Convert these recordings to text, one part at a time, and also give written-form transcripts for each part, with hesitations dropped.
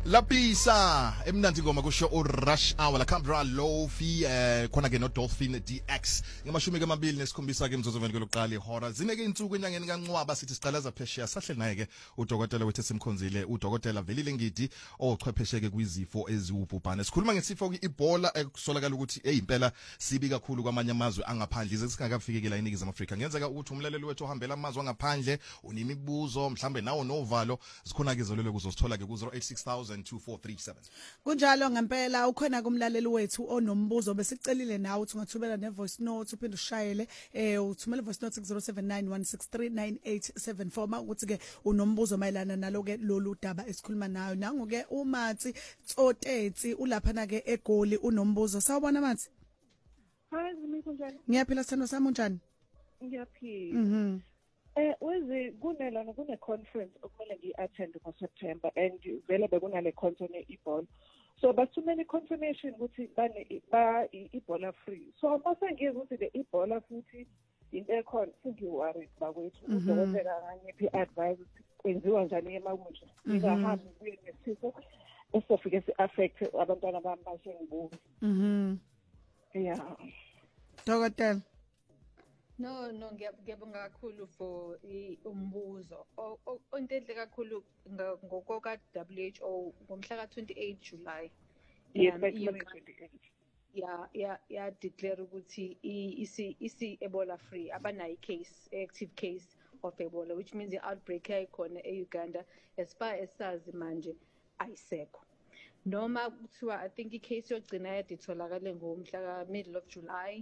Lapisa emnandi ngoma kusho uRush Hour la Cambra Lofi khona ke no Dolphin DX ngamashumi ke 2 ke mzozo veni lokuqala ihora zineke insuku enyangeni kaNcwaba sithi siqalaza phesheya sahle naye ke udokotela wethu esimkhonzile udokotela Velile Ngidi ochwepheshe ke kwizifo eziwubhubhane sikhuluma ngesifo iBola ekusolakala ukuthi eyimpela sibi kakhulu kwamanye amazwe angaphandle ize singakafike la eNingizimu Afrika ngenzeka ukuthi umlaleli wethu ohambela amazwe angaphandle unimibuzo mhlambe nawo novalo sikhona ke zolelo kuzosithola ke ku 086000 2437 Kunjalo ngempela ukhona kumlaleli wethu onombuzo besicelile nawe uthi ungathubela ne voice note uphinde ushayele uthumela voice note ku 0791639874 ukuthi ke unombuzo mayelana nalo ke lolu daba esikhuluma nayo nangu ke uMathi Tsotetsi ulapha na ke eGoli unombuzo sawubona Mathi Hi Zimi kunjani Ngiyaphila sithando sami unjani Ngiyaphila wezi kunelana kune conference okumele ngi-attend ngoSeptember and vele bekunale concern eBola so bathumela confirmation ukuthi ba iBola free so mase ngizwe ukuthi le iBola futhi into ekhona singiworried bakwethu udokotela ngiphi advice kwenziwa njani emakunje ngingahambi kuye nesifo esofike si-affect abantwana bami bashengibuka yeah Dokotela No ngiyabonga kakhulu for umbuzo. Into enhle kakhulu ngokoka WHO ngomhla ka28 July. Yes, by 28. Ya declare ukuthi isi Ebola free abanayo case active case of Ebola which means the outbreak yayikhona eUganda as far as sazi manje ayisekho. Noma kuthiwa I think icase yogcina yaditholakala ngomhla ka middle of July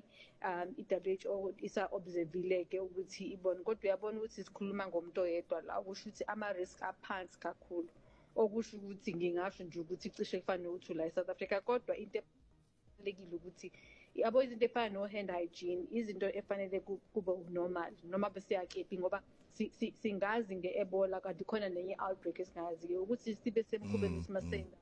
iWHO isa observile ke ukuthi ibone kodwa uyabona ukuthi sikhuluma ngomuntu oyedwa la ukusho ukuthi ama risk aphansi kakhulu okusho ukuthi ngingasho nje ukuthi cishe kufanele ukuthi la eSouth Africa kodwa into ebalekile ukuthi yabo izinto efana no hand hygiene izinto efanele kube normal noma besiyakephi ngoba singazi ngeEbola kanti khona nenye outbreak esingazi ke ukuthi sibe semkhubeni simasenda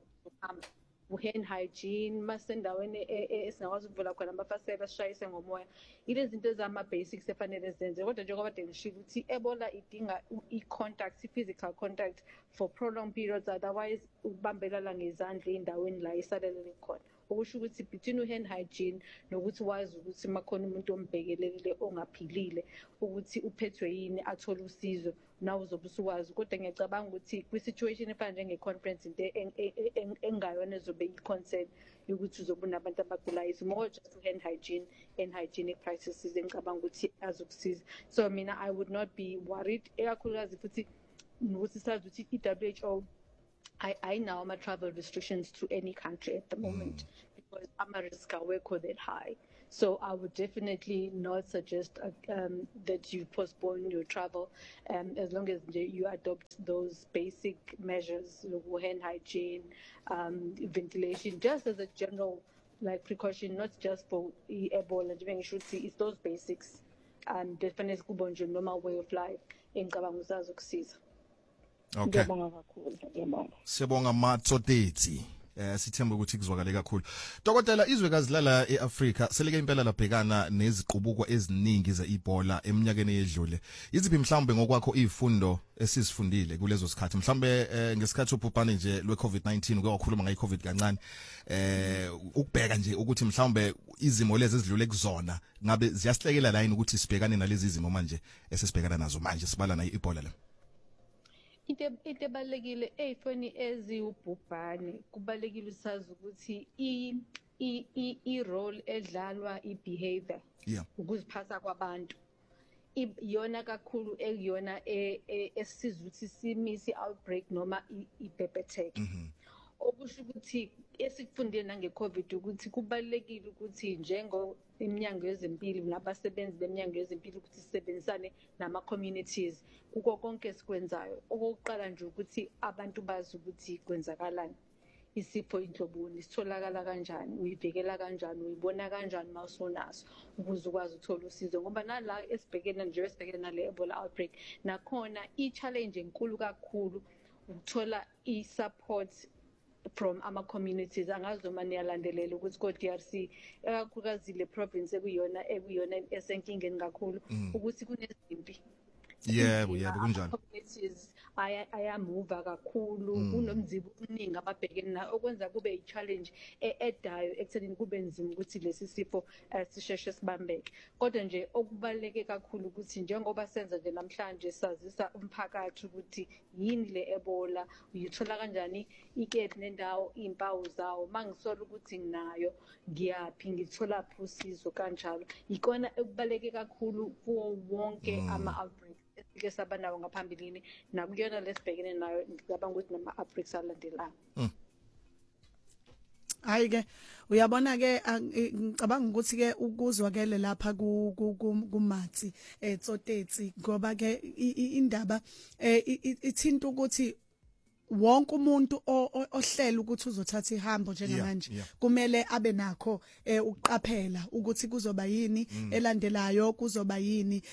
hand hygiene masendaweni esingakwazi ukuvula khona amafasela sishayise ngomoya ile zinto ezama basics efanele zenze kodwa njengoba denishiya ukuthi Ebola idinga i-contact physical contact for prolonged periods otherwise ukubambelana ngezandla endaweni la isalelele khona okusho ukuthi between hand hygiene nokuthi wazi ukuthi makhona umuntu ombhekelele ongaphilile ukuthi uphethwe yini athola usizo nawe uzobe usukwazi kodwa ngiyacabanga ukuthi kwi-situation efana njenge-conference into engayona ezobe i-concern ukuthi uzobe unabantu abagulayo is more just hand hygiene and hygienic practices engicabanga ukuthi azokusiza so mina I would not be worried ekakhulukazi futhi nokuthi sazi ukuthi i-WHO I know my travel restrictions to any country at the moment because I'm a risk awekho that high. So I would definitely not suggest that you postpone your travel as long as you adopt those basic measures, hand hygiene, ventilation, just as a general like precaution, not just for Ebola. You should see it's those basics. Definitely kubonje normal way of life. Engicabanga usazokusiza. Okay. Siyabonga Matsotetsi. Sithemba ukuthi kuzwakale kakhulu. Dokotela izwekazi lala eAfrika seleke impela labhekana neziqubuko eziningi zeEbola eminyakeni edlule. Iziphi mhlambe ngokwakho izifundo esizifundile kulezo sikhathi? Mhlambe ngesikhathi ubhubhane nje lweCovid-19 uke wakhuluma ngayi Covid kancane. Ukubheka nje ukuthi mhlambe izimo lezi ezidlule kuzona ngabe ziyasihlekela la yini ukuthi sibhekane nalezi izimo manje esesibhekana nazo manje sibala nayo iEbola la. Into ebalekile ezifoni eziwubhubhane kubalekile usazi ukuthi i-role edlalwa i-behavior ukuziphatha kwabantu iyona kakhulu ekuyona esisiza ukuthi simisi outbreak noma ibhebhetheke okusho ukuthi esikufundile nangeCovid ukuthi kubalekile ukuthi njengo iminyango yezempilo nabasebenzi beminyango yezempilo ukuthi sisebenzisane nama communities kuko konke esikwenzayo okokuqala nje ukuthi abantu bazi ukuthi kwenzakalani isipho inhloboni sitholakala kanjani uyivikela kanjani uyibona kanjani mawusonaso ukuze ukwazi ukuthola usizo ngoba nala esibhekene nale Ebola outbreak nakhona i-challenge enkulu kakhulu ukuthola i-support from ama communities angazi noma niyalandelela ukuthi ko DRC ekakhulukazi le province ekuyona esenkingeni kakhulu ukuthi kunezimpi yebo kunjalo communities ayamuva kakhulu kunomzibo omningi ababhekene nayo okwenza kube i-challenge edayo ekuthenini kube nzima ukuthi lesi sifo sisheshe sibambeke. Kodwa nje okubaluleke kakhulu ukuthi njengoba senza nje namhlanje sazisa umphakathi ukuthi yini le Ebola, uyithola kanjani ikephi nendawo, impawu zawo, mangisola ukuthi nginayo ngiyaphi, ngithola phi usizo kanjalo. Ikona okubaluleke kakhulu kuwo wonke ama-outbreak esike sabanawo ngaphambilini nakuyona lesibhekene nayo ngicabanga ukuthi nama-outbreaks alandelayo. Hayi ke uyabona ke ngicabanga ukuthi ke ukuzwakele lapha kuMatsi Tsotetsi ngoba ke indaba ithinta ukuthi wonke umuntu ohlela ukuthi uzothatha ihambo njengamanje kumele abe nakho ukuqaphela ukuthi kuzoba yini elandelayo, kuzoba yini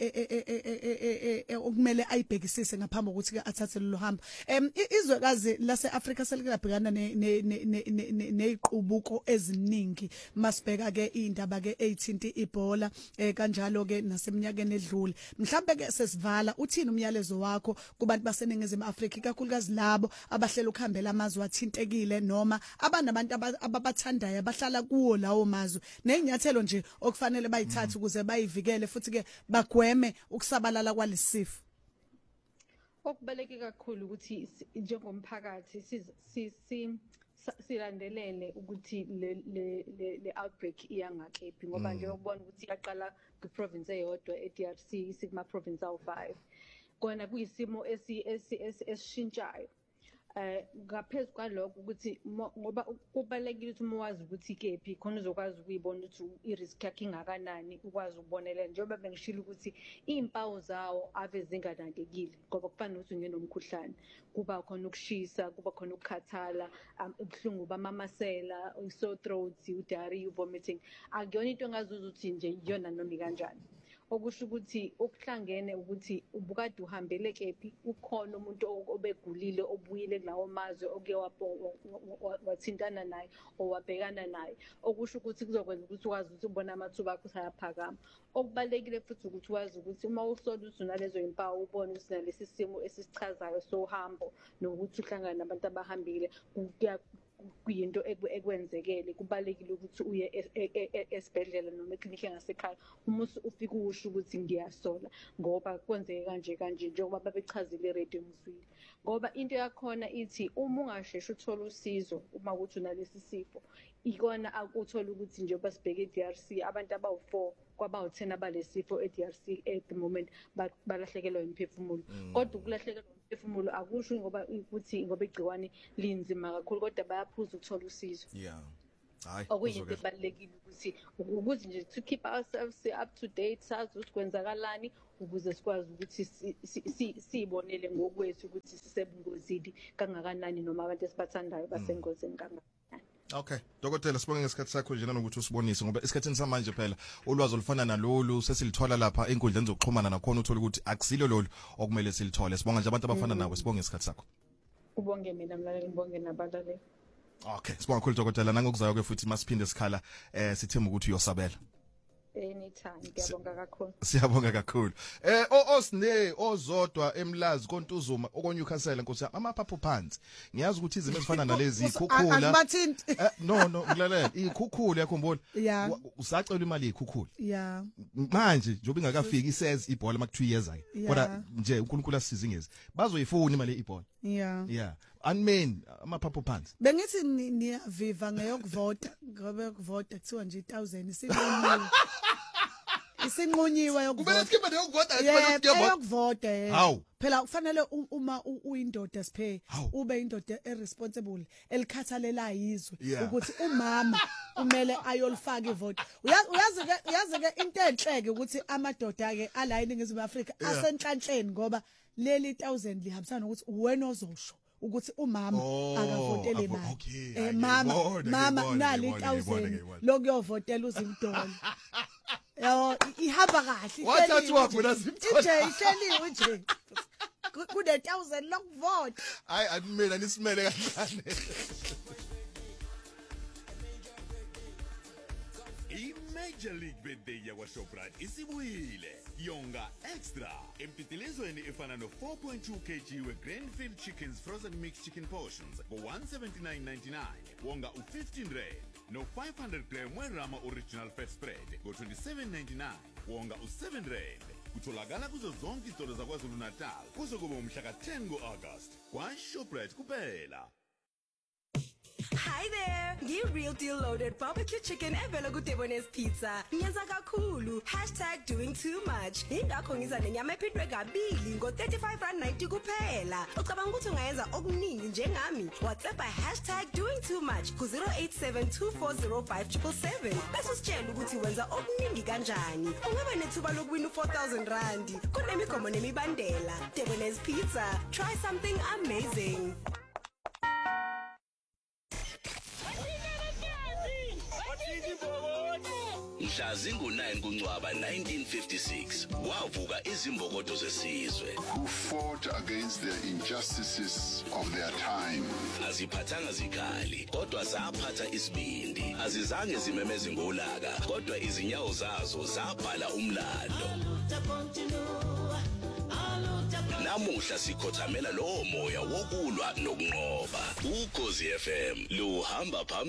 okumele ayibhekisise ngaphambi kokuthi ke athathe lo hambo. Izwekazi lase-Afrika selikabhekana neziqubuko eziningi masibheka ke indaba ke eyithinta iBhola kanjalo ke naseminyakeni edlule. Mhlambe ke sesivala uthini umyalezo wakho kubantu baseningizimu Afrika ikakhulukazi labo abahlela ukuhambela amazwe athintekile noma abanabantu ababathandayo abahlala kuwo lawo mazwe nezinyathelo nje okufanele bayithathe ukuze bayivikele futhi ke bagweme ukusabalala kwalesifo? Okubaleke kakhulu ukuthi njengomphakathi silandelele ukuthi le outbreak iyangakephi ngoba nje ukubona ukuthi iyaqala ku-province eyodwa eDRC sikuma province awu5 kona kuyisimo esishintshayo. Ngaphezu kwalokho ukuthi ngoba kubalekile ukuthi umawazi ukuthi ikephi khona uzokwazi ukuyibona ukuthi i-risk yakhe ingakanani ukwazi ukubonelela njengoba bengishilo ukuthi impawu zawo ave zinganakekile ngoba kufana nokuthi ungenomkhuhlane kuba khona ukushisa kuba khona ukukhathala ubuhlungu bamamasela i-sore throat u-diarrhea vomiting akuyona into engazuza ukuthi nje iyona noma kanjani. Okusho ukuthi okuhlangene ukuthi ubukade uhambele kephi ukhona umuntu obegulile obuyile kulawo mazwe oke wathintana naye owabhekana naye okusho ukuthi kuzokwenza ukuthi ukwazi ukuthi ubone amathuba akho ayaphakama. Okubalekile futhi ukuthi wazi ukuthi uma usola ukuthi unalezo impawu ubone ukuthi nalesi simo esisichazayo sohambo nokuthi uhlangana nabantu abahambile kuyinto ekwenzekele kubalekile ukuthi uye esibhedlela noma eklinikhi ngasekhaya uma ufika usho ukuthi ngiyasola ngoba kwenzeke kanje njengoba babechazile radio mzwile ngoba into yakhona ithi uma ungasheshi uthola usizo uma ukuthi unalesi sifo ikona akuthola ukuthi njengoba sibheke eDRC abantu abawu4 kwabawu10 abalesifo eDRC at the moment balahlekelwa imphefumulo kodwa ukulahlekelwa imphefumulo akusho ngoba ukuthi ngoba igciwane linzima kakhulu kodwa bayaphuza ukuthola usizo. Hayi okuyinto ebalekile ukuthi nje to keep ourselves up to date sazi ukuthi kwenzakalani ukuze sikwazi ukuthi sibonele ngokwethu ukuthi sisebungozini kangakanani noma abantu esibathandayo basengozini kangakanani. Okay, Dokotela sibonge ngesikhathi sakho nje nanokuthi usibonise ngoba esikhathini samanje phela ulwazi olufana nalolu sesilithola lapha enkundleni zokuxhumana nakhona uthola ukuthi akusilo lolu okumele silithole. Sibonga nje abantu abafana nawe, sibonge ngesikhathi sakho. Ubonge mina mlaleli, ngibonge nabalaleli. Okay, sibonga kakhulu Dokotela nangokuzayo ke futhi masiphinde sikhala sithemba ukuthi uyosabela. Anytime, ngiyabonga kakhulu. Siyabonga kakhulu. Osne ozodwa eMlazi koNtuzuma okoNewcastle Nkosi amaphapho phansi. Ngiyazi ukuthi izimo ezifana nalezi ikhukhula. No ngilalela ikhukhula yakhumbula. Usacela imali ikhukhula. Manje njoba ingakafiki isez iBhola mak 2 years ake. Kodwa nje uNkulunkulu asize ingezi. Bazoyifuna imali iBhola. Unmen amaphapho phansi. Bengithi niyaviva ngeyokuvota ngoba ukuvota kuthiwa nje 1000 isinqunyiwe. Isinqunyiwe yokuvota. Kumele sikhibe neyokuvota yokuvota. Phela kufanele uma uyindoda siphe ube indoda eresponsible elikhathalela izwe ukuthi umama kumele ayolifaka ivote. Uyazi ke into enhleke ukuthi amadoda ke ala eNingizimu Afrika asenhlanhleni ngoba leli 1000 lihambisana ukuthi wena ozosho ukuthi umama akavotele imali. Mama nali 1000 lokuyovotela uZimdolo. Ihamba kahle. Wathathwa phela Zimdolo. Ihleliwe nje. Kune 1000 lokuvota. Hayi akumele nisimele kancane. I-Major League Birthday yakwaShoprite isibuyile. Yonga Extra. Empitilizweni efana no 4.2 kg we-Grandfield Chickens frozen mixed chicken portions for 179.99. Wonga u-15 rand. No 500 gram we-Rama original fat spread for 27.99. Wonga u-7 rand. Kutholakala kuzo zonke izitolo zaKwaZulu Natal kuzokuba umhla ka-10 ngo-August kwa-Shoprite kuphela. Hi there, Real Deal Loaded Barbecue Chicken evela kuDebonairs Pizza. Ngenza kakhulu #doing2much. Ingakho ngiza nenyama ephindwe kabili ngo-35.90 kuphela. Ucabanga ukuthi ungayenza okuningi njengami? WhatsApp #doing2much ku-0872405777. Bese usitshela ukuthi wenza okuningi kanjani. Ungaba nethuba lokuwina u-4,000 kunemigomo nemibandela. Debonairs Pizza, try something amazing. Mhla zingu-9 kuNcwaba 1956 wavuka izimbokodo zesizwe. Who fought against the injustices of their time. Aziphathanga zikhali kodwa zaphatha isibindi. Azizange zimemeze ngolaka kodwa izinyawo zazo zabhala umlando. Namuhla sikhothamela lowo moya wokulwa nokunqoba. Ukhozi FM luhamba phambili.